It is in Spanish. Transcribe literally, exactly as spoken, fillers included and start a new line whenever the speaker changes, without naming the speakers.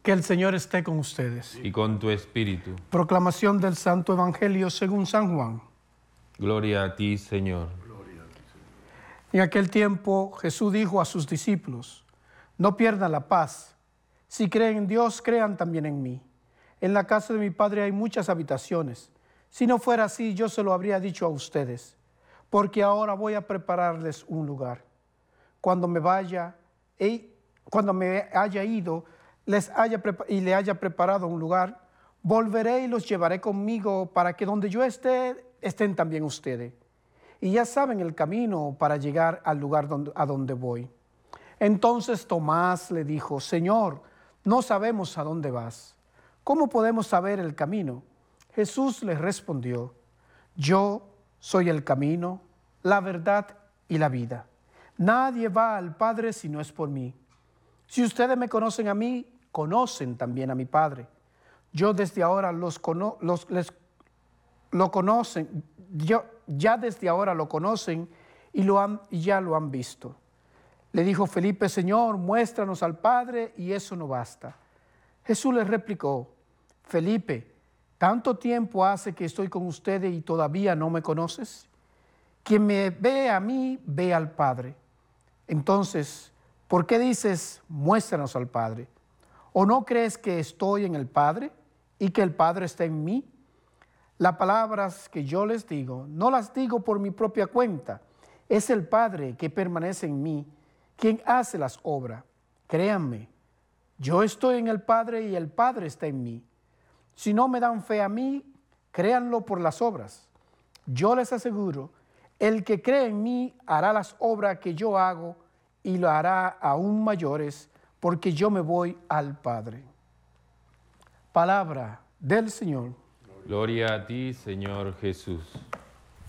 Que el Señor esté con ustedes.
Y con tu espíritu.
Proclamación del Santo Evangelio según San Juan.
Gloria a ti, Señor.
En aquel tiempo Jesús dijo a sus discípulos: no pierdan la paz. Si creen en Dios, crean también en mí. En la casa de mi Padre hay muchas habitaciones. Si no fuera así, yo se lo habría dicho a ustedes, porque ahora voy a prepararles un lugar. Cuando me vaya, y cuando me haya ido les haya y le haya preparado un lugar, volveré y los llevaré conmigo para que donde yo esté, estén también ustedes. Y ya saben el camino para llegar al lugar donde, a donde voy. Entonces Tomás le dijo: Señor, no sabemos a dónde vas. ¿Cómo podemos saber el camino? Jesús le respondió: yo soy el camino, la verdad y la vida. Nadie va al Padre si no es por mí. Si ustedes me conocen a mí, conocen también a mi Padre. Yo desde ahora los, cono los les, lo conocen, yo, ya desde ahora lo conocen y, lo han, y ya lo han visto. Le dijo Felipe: Señor, muéstranos al Padre y eso no basta. Jesús le replicó: Felipe, ¿tanto tiempo hace que estoy con ustedes y todavía no me conoces? Quien me ve a mí, ve al Padre. Entonces, ¿por qué dices, muéstranos al Padre? ¿O no crees que estoy en el Padre y que el Padre está en mí? Las palabras que yo les digo, no las digo por mi propia cuenta. Es el Padre que permanece en mí, quien hace las obras. Créanme, yo estoy en el Padre y el Padre está en mí. Si no me dan fe a mí, créanlo por las obras. Yo les aseguro, el que cree en mí hará las obras que yo hago y lo hará aún mayores, porque yo me voy al Padre. Palabra del Señor.
Gloria a ti, Señor Jesús.